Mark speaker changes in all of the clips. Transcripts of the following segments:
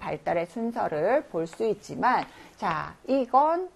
Speaker 1: 발달의 순서를 볼 수 있지만, 자, 이건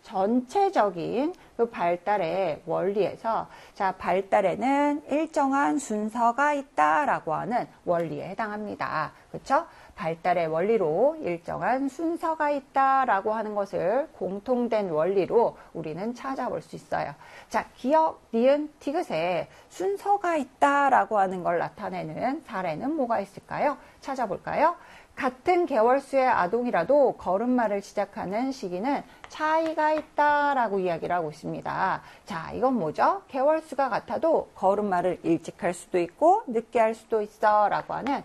Speaker 1: 전체적인 그 발달의 원리에서, 자, 발달에는 일정한 순서가 있다라고 하는 원리에 해당합니다. 그렇죠? 발달의 원리로 일정한 순서가 있다라고 하는 것을 공통된 원리로 우리는 찾아볼 수 있어요. 자, 기역, 니은, 티귿에 순서가 있다라고 하는 걸 나타내는 사례는 뭐가 있을까요? 찾아볼까요? 같은 개월수의 아동이라도 걸음마를 시작하는 시기는 차이가 있다라고 이야기를 하고 있습니다. 자, 이건 뭐죠? 개월수가 같아도 걸음마를 일찍 할 수도 있고 늦게 할 수도 있어 라고 하는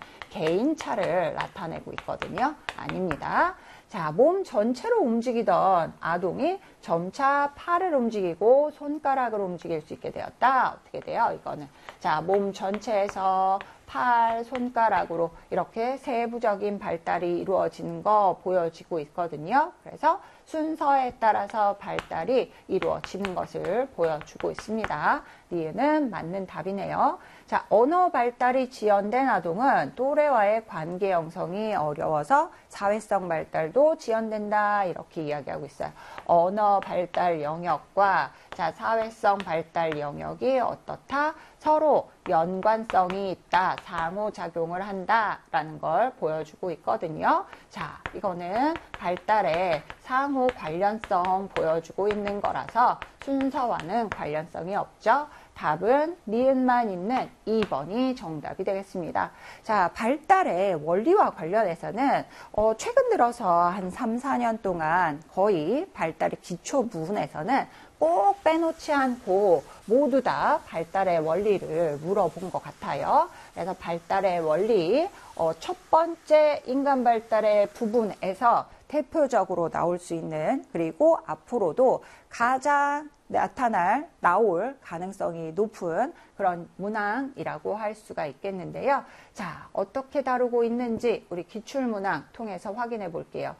Speaker 1: 개인차를 나타내고 있거든요. 아닙니다. 자, 몸 전체로 움직이던 아동이 점차 팔을 움직이고 손가락을 움직일 수 있게 되었다. 어떻게 돼요? 이거는. 자, 몸 전체에서 팔, 손가락으로 이렇게 세부적인 발달이 이루어지는 거 보여지고 있거든요. 그래서 순서에 따라서 발달이 이루어지는 것을 보여주고 있습니다. 니은은 맞는 답이네요. 자, 언어 발달이 지연된 아동은 또래와의 관계 형성이 어려워서 사회성 발달도 지연된다. 이렇게 이야기하고 있어요. 언어 발달 영역과 자, 사회성 발달 영역이 어떻다? 서로 연관성이 있다, 상호작용을 한다라는 걸 보여주고 있거든요. 자, 이거는 발달의 상호 관련성 보여주고 있는 거라서 순서와는 관련성이 없죠. 답은 니은만 있는 2번이 정답이 되겠습니다. 자, 발달의 원리와 관련해서는 최근 들어서 한 3, 4년 동안 거의 발달의 기초 부분에서는 꼭 빼놓지 않고 모두 다 발달의 원리를 물어본 것 같아요. 그래서 발달의 원리, 첫 번째 인간 발달의 부분에서 대표적으로 나올 수 있는, 그리고 앞으로도 가장 나올 가능성이 높은 그런 문항이라고 할 수가 있겠는데요. 자, 어떻게 다루고 있는지 우리 기출문항 통해서 확인해 볼게요.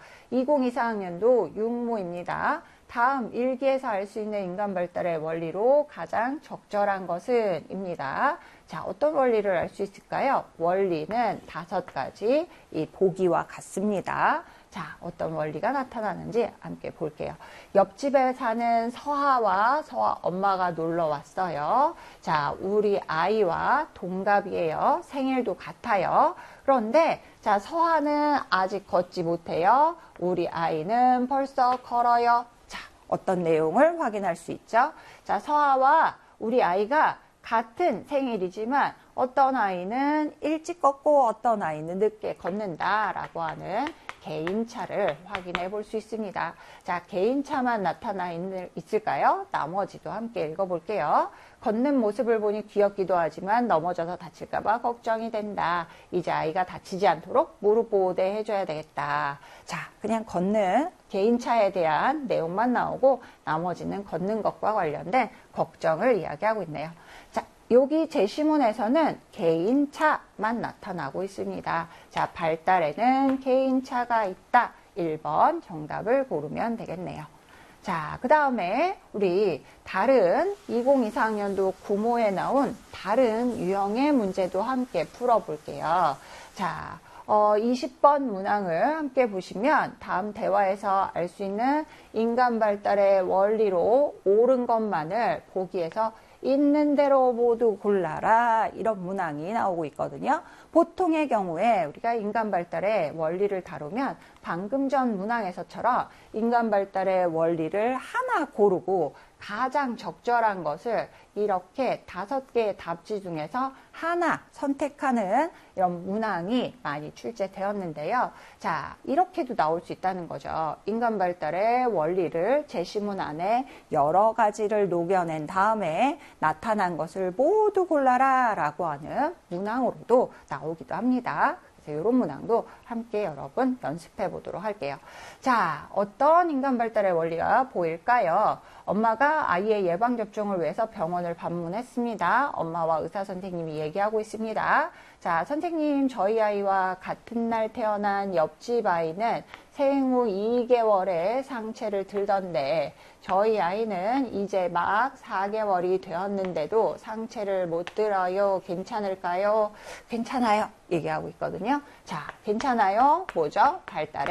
Speaker 1: 2024학년도 6모입니다. 다음 일기에서 알 수 있는 인간 발달의 원리로 가장 적절한 것은 입니다. 자, 어떤 원리를 알 수 있을까요? 원리는 5가지 이 보기와 같습니다. 자, 어떤 원리가 나타나는지 함께 볼게요. 옆집에 사는 서하와 서하 엄마가 놀러 왔어요. 자, 우리 아이와 동갑이에요. 생일도 같아요. 그런데 자, 서하는 아직 걷지 못해요. 우리 아이는 벌써 걸어요. 자, 어떤 내용을 확인할 수 있죠? 자, 서하와 우리 아이가 같은 생일이지만 어떤 아이는 일찍 걷고 어떤 아이는 늦게 걷는다라고 하는 개인차를 확인해 볼 수 있습니다. 자, 개인차만 나타나 있을까요? 나머지도 함께 읽어볼게요. 걷는 모습을 보니 귀엽기도 하지만 넘어져서 다칠까봐 걱정이 된다. 이제 아이가 다치지 않도록 무릎 보호대 해줘야 되겠다. 자, 그냥 걷는 개인차에 대한 내용만 나오고 나머지는 걷는 것과 관련된 걱정을 이야기하고 있네요. 자, 여기 제시문에서는 개인차만 나타나고 있습니다. 자, 발달에는 개인차가 있다. 1번 정답을 고르면 되겠네요. 자, 그 다음에 우리 다른 2024학년도 9모에 나온 다른 유형의 문제도 함께 풀어볼게요. 자, 20번 문항을 함께 보시면 다음 대화에서 알 수 있는 인간 발달의 원리로 옳은 것만을 보기에서 있는 대로 모두 골라라, 이런 문항이 나오고 있거든요. 보통의 경우에 우리가 인간 발달의 원리를 다루면 방금 전 문항에서처럼 인간 발달의 원리를 하나 고르고 가장 적절한 것을 이렇게 5개의 답지 중에서 하나 선택하는 이런 문항이 많이 출제되었는데요. 자, 이렇게도 나올 수 있다는 거죠. 인간 발달의 원리를 제시문 안에 여러 가지를 녹여낸 다음에 나타난 것을 모두 골라라 라고 하는 문항으로도 나오기도 합니다. 이런 문항도 함께 여러분 연습해 보도록 할게요. 자, 어떤 인간 발달의 원리가 보일까요? 엄마가 아이의 예방접종을 위해서 병원을 방문했습니다. 엄마와 의사 선생님이 얘기하고 있습니다. 자, 선생님, 저희 아이와 같은 날 태어난 옆집 아이는 생후 2개월에 상체를 들던데 저희 아이는 이제 막 4개월이 되었는데도 상체를 못 들어요. 괜찮을까요? 괜찮아요. 얘기하고 있거든요. 자, 괜찮아요. 뭐죠? 발달의